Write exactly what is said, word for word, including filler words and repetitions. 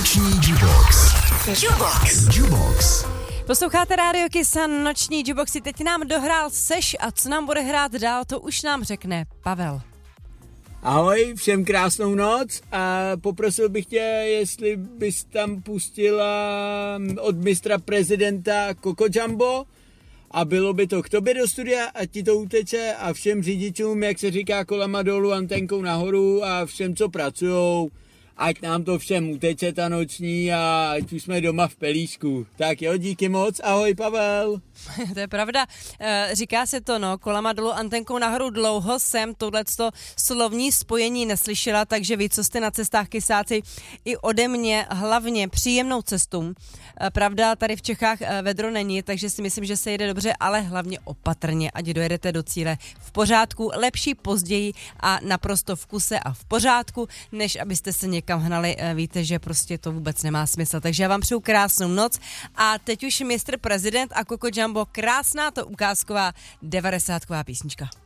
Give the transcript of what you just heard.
Noční Jubox. Jubox. Jubox. Posloucháte Rádio Kiss a Noční Juboxy. Teď nám dohrál Seš a co nám bude hrát dál, to už nám řekne Pavel. Ahoj, všem krásnou noc a poprosil bych tě, jestli bys tam pustila od mistra prezidenta Coco Jumbo a bylo by to k tobě do studia a ti to uteče a všem řidičům, jak se říká, kolama dolů, antenkou nahoru a všem, co pracujou, ať nám to všem uteče ta noční a ať už jsme doma v pelíšku. Tak jo, díky moc, ahoj Pavel. To je pravda, e, říká se to, no, kolama dolů, antenkou nahoru. Dlouho jsem tohleto slovní spojení neslyšela, takže vy, co jste na cestách, kysáci, i ode mě hlavně příjemnou cestu. E, pravda, tady v Čechách e, vedro není, takže si myslím, že se jede dobře, ale hlavně opatrně, ať dojedete do cíle v pořádku, lepší později a naprosto v kuse a v pořádku, než abyste se někam hnali, e, víte, že prostě to vůbec nemá smysl. Takže já vám přeju krásnou noc a teď už mistr prezident a Coco Jumbo, krásná to ukázková devadesátková písnička.